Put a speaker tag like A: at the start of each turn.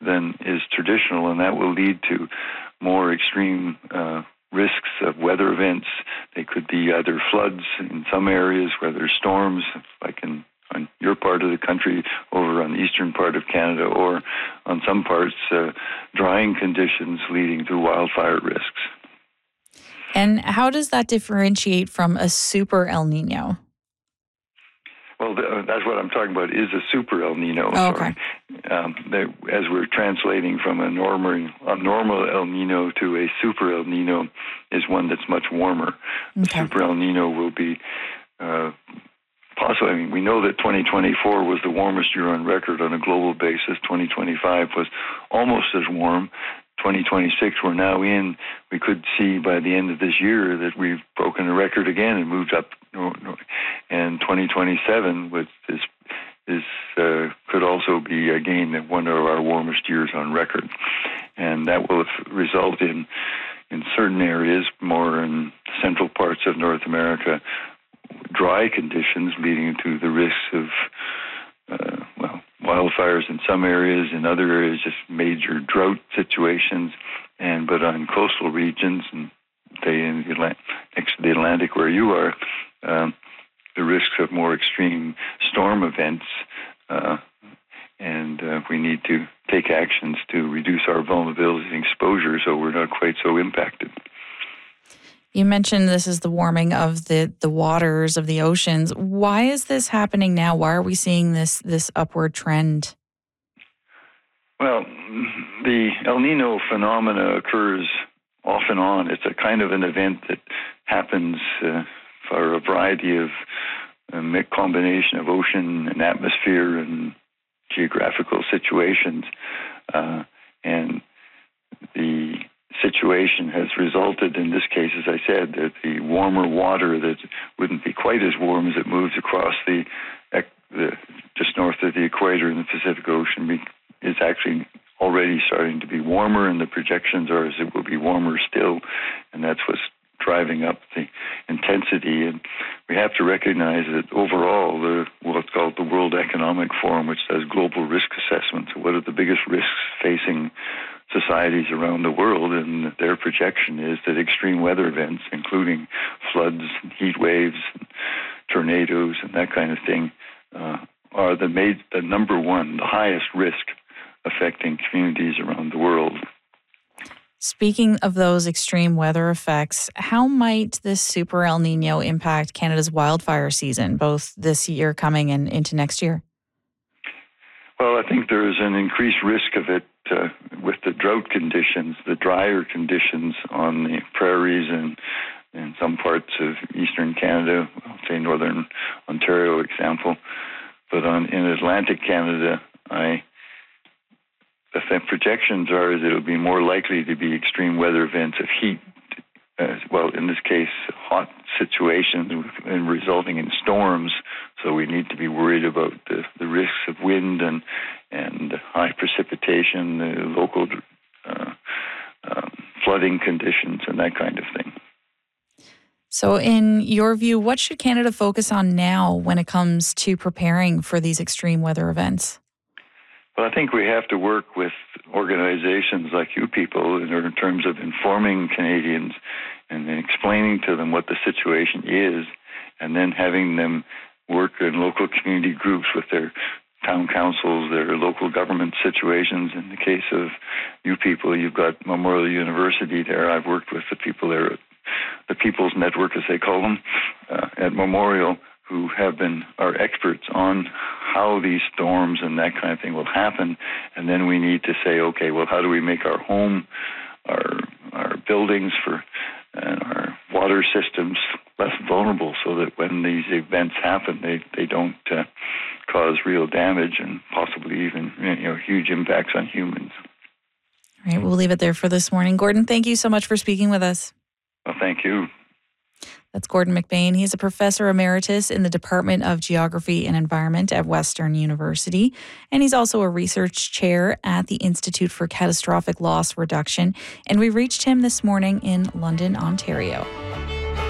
A: than is traditional, and that will lead to more extreme risks of weather events. They could be either floods in some areas where there's storms, like on your part of the country, over on the eastern part of Canada, or on some parts, drying conditions leading to wildfire risks.
B: And how does that differentiate from a super El Nino?
A: Well, that's what I'm talking about, is a super El Nino.
B: Oh, okay.
A: As we're translating from a normal El Nino to a super El Nino is one that's much warmer. Okay. The super El Nino will be possibly, we know that 2024 was the warmest year on record on a global basis. 2025 was almost as warm. 2026 we're now in, we could see by the end of this year that we've broken a record again and moved up. And 2027 could also be again one of our warmest years on record. And that will result in certain areas, more in central parts of North America, dry conditions leading to the risks of wildfires in some areas, in other areas just major drought situations, but on coastal regions and next to the Atlantic where you are, the risks of more extreme storm events, and we need to take actions to reduce our vulnerability and exposure so we're not quite so impacted.
B: You mentioned this is the warming of the waters of the oceans. Why is this happening now? Why are we seeing this upward trend?
A: Well, the El Nino phenomena occurs off and on. It's a kind of an event that happens for a variety of combination of ocean and atmosphere and geographical situations. And the situation has resulted in this case, as I said, that the warmer water that wouldn't be quite as warm as it moves across the just north of the equator in the Pacific Ocean is actually already starting to be warmer, and the projections are as it will be warmer still, and that's what's driving up the intensity. And we have to recognize that overall, what's called the World Economic Forum, which does global risk assessments, what are the biggest risks facing societies around the world, and their projection is that extreme weather events, including floods, and heat waves, and tornadoes, and that kind of thing, are the number one, the highest risk affecting communities around the world.
B: Speaking of those extreme weather effects, how might this super El Nino impact Canada's wildfire season, both this year coming and into next year?
A: Well, I think there is an increased risk of it with the drought conditions, the drier conditions on the prairies and in some parts of eastern Canada, I'll say northern Ontario example. But in Atlantic Canada, the projections are that it will be more likely to be extreme weather events of heat, in this case, hot situations and resulting in storms. So we need to be worried about the risks of wind and high precipitation, the local flooding conditions, and that kind of thing.
B: So in your view, what should Canada focus on now when it comes to preparing for these extreme weather events?
A: Well, I think we have to work with organizations like you people in terms of informing Canadians and explaining to them what the situation is, and then having them work in local community groups with their town councils, their local government situations. In the case of you people, you've got Memorial University there. I've worked with the people there, the People's Network, as they call them, at Memorial, who are experts on how these storms and that kind of thing will happen. And then we need to say, okay, well, how do we make our home, our buildings and our water systems less vulnerable so that when these events happen, they don't cause real damage and possibly even huge impacts on humans.
B: All right, we'll leave it there for this morning. Gordon, thank you so much for speaking with us.
A: Well, thank you.
B: That's Gordon McBain. He's a professor emeritus in the Department of Geography and Environment at Western University, and he's also a research chair at the Institute for Catastrophic Loss Reduction. And we reached him this morning in London, Ontario.